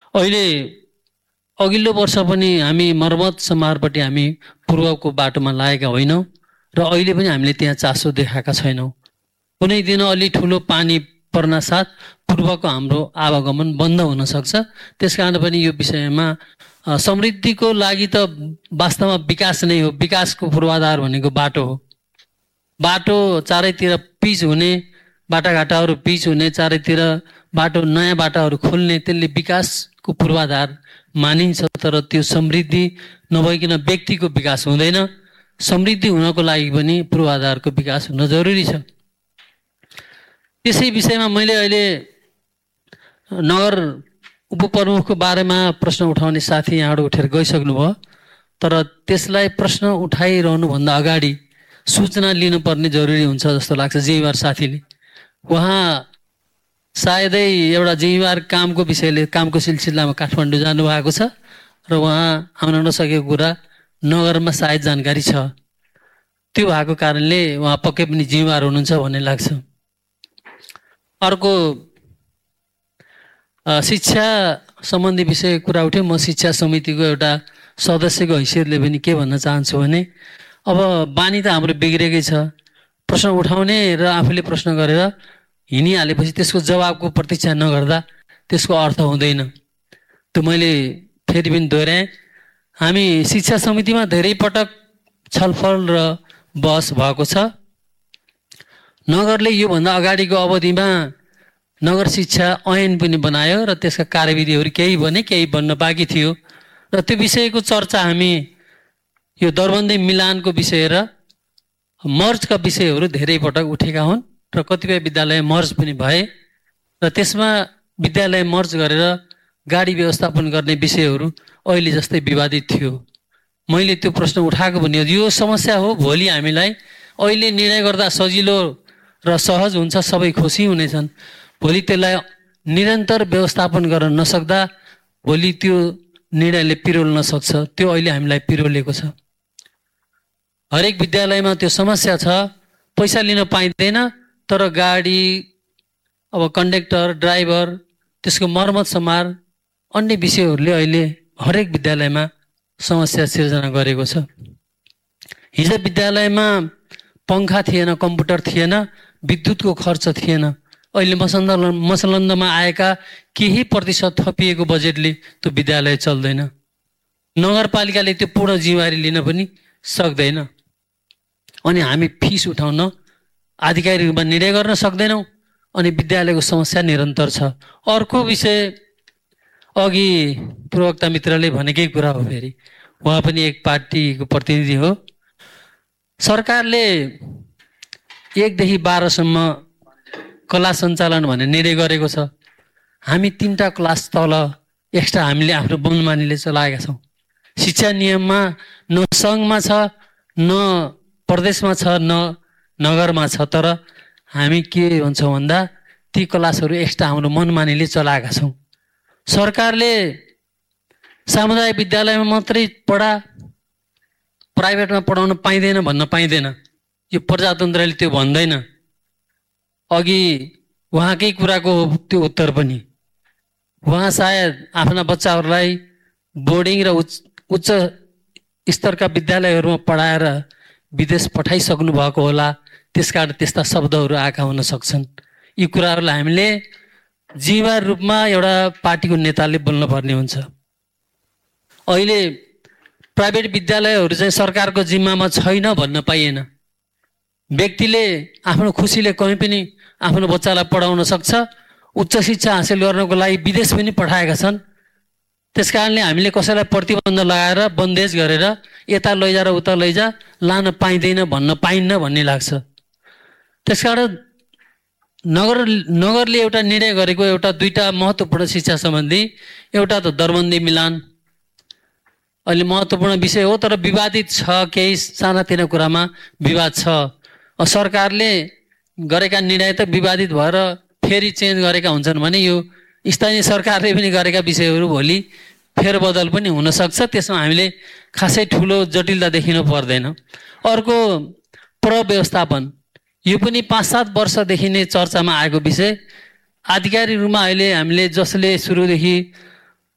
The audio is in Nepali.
अहिले अघिल्लो वर्ष पनि हामी मर्मत समारपट्टि हामी पूर्वको बाटोमा लागेका होइनौँ र अहिले पनि हामीले त्यहाँ चासो देखाएका छैनौँ। कुनै दिन अलि ठुलो पानी पर्न साथ पूर्वको हाम्रो आवागमन बन्द हुन सक्छ। त्यसकारण पनि यो विषयमा समृद्धिको लागि त वास्तवमा विकास नै हो। विकासको पूर्वाधार भनेको बाटो हो। बाटो चारैतिर पिच हुने, बाटाघाटाहरू पिच हुने, चारैतिर बाटो नयाँ बाटाहरू खोल्ने, त्यसले विकासको पूर्वाधार मानिन्छ। तर त्यो समृद्धि नभइकन व्यक्तिको विकास हुँदैन। समृद्धि हुनको लागि पनि पूर्वाधारको विकास हुन जरुरी छ। त्यसै विषयमा मैले अहिले नगर उपप्रमुखको बारेमा प्रश्न उठाउने साथी यहाँबाट उठेर गइसक्नुभयो। तर त्यसलाई प्रश्न उठाइरहनुभन्दा अगाडि सूचना लिनुपर्ने जरुरी हुन्छ जस्तो लाग्छ। जिम्मेवार साथीले उहाँ सायदै एउटा जिम्मेवार कामको विषयले कामको सिलसिलामा काठमाडौँ जानुभएको छ र उहाँ आउन नसकेको कुरा नगरमा सायद जानकारी छ। त्यो भएको कारणले उहाँ पक्कै पनि जिम्मेवार हुनुहुन्छ भन्ने लाग्छ। अर्को शिक्षा सम्बन्धी विषय कुरा उठ्यो। म शिक्षा समितिको एउटा सदस्यको हैसियतले पनि के भन्न चाहन्छु भने अब बानी त हाम्रो बिग्रेकै छ। प्रश्न उठाउने र आफूले प्रश्न गरेर हिँडिहालेपछि त्यसको जवाबको प्रतीक्षा नगर्दा त्यसको अर्थ हुँदैन। त्यो मैले फेरि पनि दोहोऱ्याएँ। हामी शिक्षा समितिमा धेरै पटक छलफल र बहस भएको छ। नगरले योभन्दा अगाडिको अवधिमा नगर शिक्षा ऐन पनि बनायो र त्यसका कार्यविधिहरू केही बने, केही बन्न बाँकी थियो र त्यो विषयको चर्चा हामी यो दरबन्दी मिलानको विषय र मर्जका विषयहरू धेरै पटक उठेका हुन् र कतिपय विद्यालय मर्ज पनि भए र त्यसमा विद्यालय मर्ज गरेर गाडी व्यवस्थापन गर्ने विषयहरू अहिले जस्तै विवादित थियो। मैले त्यो प्रश्न उठाएको पनि यो समस्या हो। भोलि हामीलाई अहिले निर्णय गर्दा सजिलो र सहज हुन्छ, सबै खुसी हुनेछन्। भोलि त्यसलाई निरन्तर व्यवस्थापन गर्न नसक्दा भोलि त्यो निर्णयले पिरोल्न सक्छ। त्यो अहिले हामीलाई पिरोलेको छ। हरेक विद्यालयमा त्यो समस्या छ। पैसा लिन पाइँदैन तर गाडी अब कन्डक्टर, ड्राइभर, त्यसको मर्मत समार अन्य विषयहरूले अहिले हरेक विद्यालयमा समस्या सिर्जना गरेको छ। हिजो विद्यालयमा पङ्खा थिएन, कम्प्युटर थिएन, विद्युतको खर्च थिएन। अहिले मसलन्दमा आएका केही प्रतिशत थपिएको बजेटले त्यो विद्यालय चल्दैन। नगरपालिकाले त्यो पूर्ण जिम्मेवारी लिन पनि सक्दैन। अनि हामी फिस उठाउन आधिकारिक रूपमा निर्णय गर्न सक्दैनौँ अनि विद्यालयको समस्या निरन्तर छ। अर्को विषय अघि प्रवक्ता मित्रले भनेकै कुरा हो। फेरि उहाँ पनि एक पार्टीको प्रतिनिधि हो। सरकारले 1 देखि 12 सम्म क्लास सञ्चालन भन्ने निर्णय गरेको छ। हामी 3टा क्लास तल एक्स्ट्रा हामीले आफ्नो मनमानीले चलाएका छौँ। शिक्षा नियममा न सङ्घमा छ, न प्रदेशमा छ, न नगरमा छ। तर हामी के भन्छौँ भन्दा ती क्लासहरू एक्स्ट्रा हाम्रो मनमानीले चलाएका छौँ। सरकारले सामुदायिक विद्यालयमा मात्रै पढा, प्राइभेटमा पढाउन पाइँदैन भन्न पाइँदैन। यो प्रजातन्त्रले त्यो भन्दैन। अघि उहाँकै कुराको त्यो उत्तर पनि उहाँ सायद आफ्ना बच्चाहरूलाई बोर्डिङ र उच्च स्तरका विद्यालयहरूमा पढाएर विदेश पठाइसक्नु भएको होला। त्यसकारण त्यस्ता शब्दहरू आएका हुन सक्छन्। यी कुराहरूलाई हामीले जिम्मेवार रूपमा एउटा पार्टीको नेताले बोल्न पर्ने हुन्छ। अहिले प्राइभेट विद्यालयहरू चाहिँ सरकारको जिम्मामा छैन भन्न पाइएन। व्यक्तिले आफ्नो खुसीले कहीँ पनि आफ्नो बच्चालाई पढाउन सक्छ। उच्च शिक्षा हासिल गर्नको लागि विदेश पनि पठाएका छन्। त्यसकारणले हामीले कसैलाई प्रतिबन्ध लगाएर बन्देज गरेर यता लैजा र उता लैजा लान पाइँदैन भन्न पाइन्न भन्ने लाग्छ। त्यसकारण नगरले एउटा निर्णय गरेको एउटा 2टा महत्त्वपूर्ण शिक्षा सम्बन्धी, एउटा त दरबन्दी मिलान अहिले महत्त्वपूर्ण विषय हो तर विवादित छ। केही सानातिना कुरामा विवाद छ। सरकारले गरेका निर्णय त विवादित भएर फेरि चेन्ज गरेका हुन्छन् भने यो स्थानीय सरकारले पनि गरेका विषयहरू भोलि फेरबदल पनि हुनसक्छ। त्यसमा हामीले खासै ठुलो जटिलता देखिन पर्दैन। अर्को प्रव्यवस्थापन, यो पनि 5-7 वर्षदेखि नै चर्चामा आएको विषय। आधिकारिक रूपमा अहिले हामीले जसले सुरुदेखि